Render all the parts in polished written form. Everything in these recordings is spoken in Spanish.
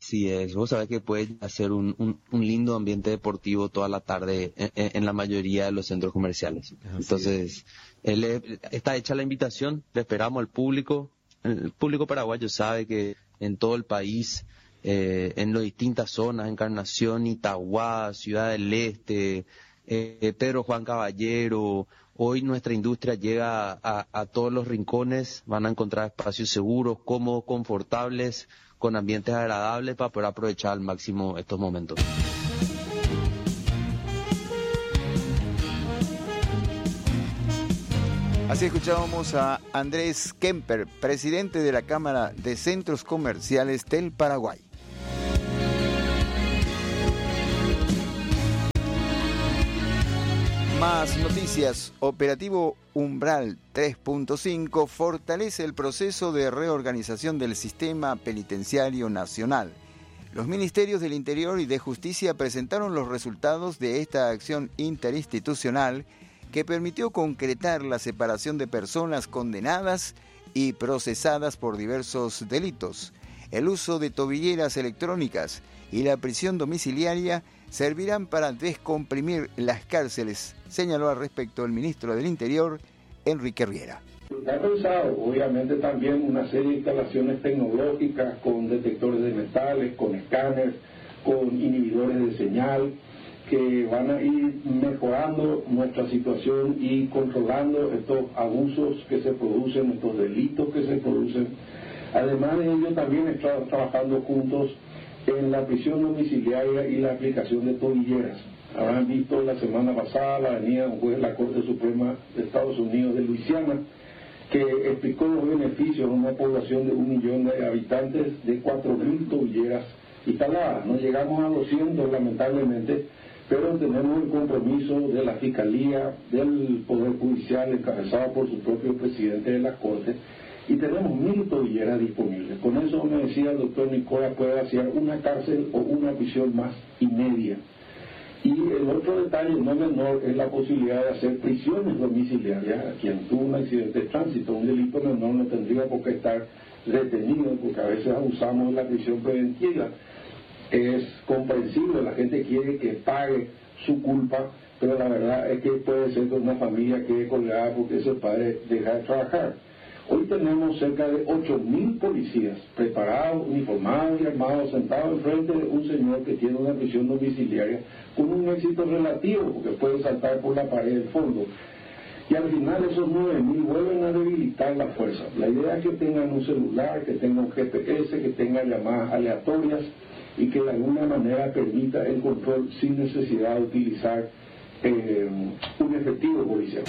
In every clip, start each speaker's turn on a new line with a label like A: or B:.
A: Así es, vos sabés que puede hacer un lindo ambiente deportivo toda la tarde en la mayoría de los centros comerciales. Entonces, está hecha la invitación, le esperamos al público. El público paraguayo sabe que en todo el país, en las distintas zonas, Encarnación, Itagua, Ciudad del Este, Pedro Juan Caballero, hoy nuestra industria llega a todos los rincones, van a encontrar espacios seguros, cómodos, confortables, con ambientes agradables para poder aprovechar al máximo estos momentos.
B: Así escuchábamos a Andrés Kemper, presidente de la Cámara de Centros Comerciales del Paraguay. Más noticias. Operativo Umbral 3.5 fortalece el proceso de reorganización del sistema penitenciario nacional. Los ministerios del Interior y de Justicia presentaron los resultados de esta acción interinstitucional que permitió concretar la separación de personas condenadas y procesadas por diversos delitos. El uso de tobilleras electrónicas y la prisión domiciliaria servirán para descomprimir las cárceles, señaló al respecto el ministro del Interior, Enrique Riera.
C: Ha pensado, obviamente, también una serie de instalaciones tecnológicas con detectores de metales, con escáneres, con inhibidores de señal, que van a ir mejorando nuestra situación y controlando estos abusos que se producen, estos delitos que se producen. Además de ello, también estamos trabajando juntos en la prisión domiciliaria y la aplicación de tobilleras. Habrán visto la semana pasada la venida un juez de la Corte Suprema de Estados Unidos de Luisiana, que explicó los beneficios a una población de 1 millón de habitantes de 4.000 tobilleras instaladas. No llegamos a 200, lamentablemente, pero tenemos el compromiso de la Fiscalía, del Poder Judicial, encabezado por su propio presidente de la Corte, y tenemos 1.000 tobilleras disponibles. Con eso, me decía el doctor Nicola, puede hacer una cárcel o una prisión más y media. Y el otro detalle no menor es la posibilidad de hacer prisiones domiciliarias. Quien tuvo un accidente de tránsito, un delito menor, no tendría por qué estar retenido, porque a veces abusamos de la prisión preventiva. Es comprensible, la gente quiere que pague su culpa, pero la verdad es que puede ser que una familia quede colgada porque ese padre deja de trabajar. Hoy tenemos cerca de 8.000 policías preparados, uniformados y armados, sentados enfrente de un señor que tiene una prisión domiciliaria con un éxito relativo, porque puede saltar por la pared del fondo. Y al final esos 9.000 vuelven a debilitar la fuerza. La idea es que tengan un celular, que tengan un GPS, que tengan llamadas aleatorias y que de alguna manera permita el control sin necesidad de utilizar un efectivo policial.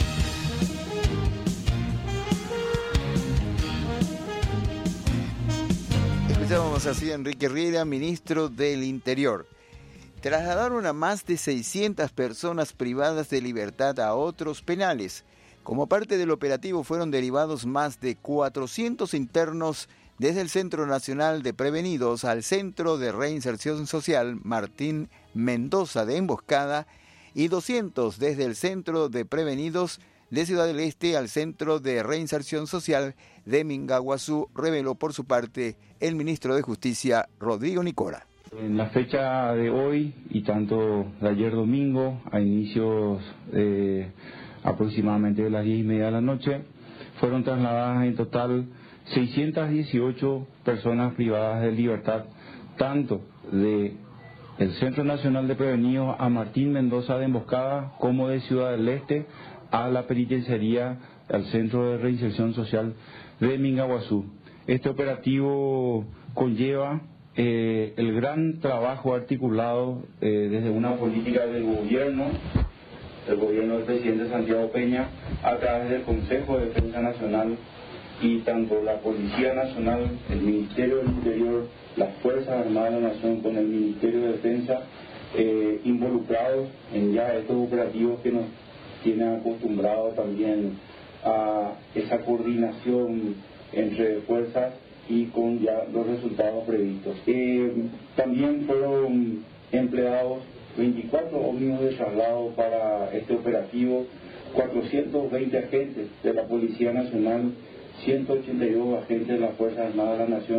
B: Escuchábamos así a Enrique Riera, ministro del Interior. Trasladaron a más de 600 personas privadas de libertad a otros penales. Como parte del operativo fueron derivados más de 400 internos desde el Centro Nacional de Prevenidos al Centro de Reinserción Social Martín Mendoza de Emboscada y 200 desde el Centro de Prevenidos de Ciudad del Este al Centro de Reinserción Social de Mingaguazú, reveló por su parte el ministro de Justicia, Rodrigo Nicola.
D: En la fecha de hoy y tanto de ayer domingo, a inicios aproximadamente de las 10:30 de la noche, fueron trasladadas en total 618 personas privadas de libertad, tanto de el Centro Nacional de Prevenidos a Martín Mendoza de Emboscada como de Ciudad del Este a la penitenciaría, al Centro de Reinserción Social de Mingaguazú. Este operativo conlleva el gran trabajo articulado desde una política del gobierno del presidente Santiago Peña, a través del Consejo de Defensa Nacional, y tanto la Policía Nacional, el Ministerio del Interior, las Fuerzas Armadas de la Nación con el Ministerio de Defensa, involucrados en ya estos operativos que nos tienen acostumbrados también a esa coordinación entre fuerzas y con ya los resultados previstos. También fueron empleados 24 ómnibus de traslado para este operativo, 420 agentes de la Policía Nacional, 182 agentes de las Fuerzas Armadas de la Nación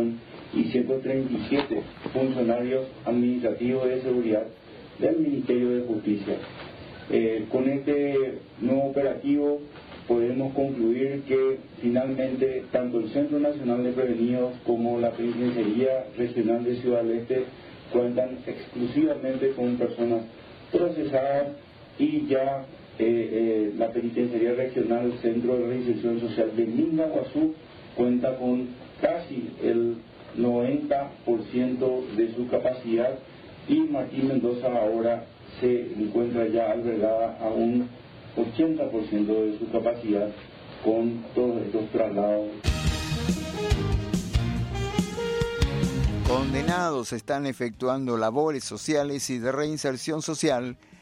C: y 137 funcionarios administrativos de seguridad del Ministerio de Justicia. Con este nuevo operativo podemos concluir que finalmente tanto el Centro Nacional de Prevenidos como la Penitenciaría Regional de Ciudad del Este cuentan exclusivamente con personas procesadas y ya la Penitenciaría Regional Centro de Reinserción Social de Mingaguazú cuenta con casi el 90% de su capacidad y Martín Mendoza ahora se encuentra ya albergada a un 80% de su capacidad con todos estos traslados.
B: Condenados están efectuando labores sociales y de reinserción social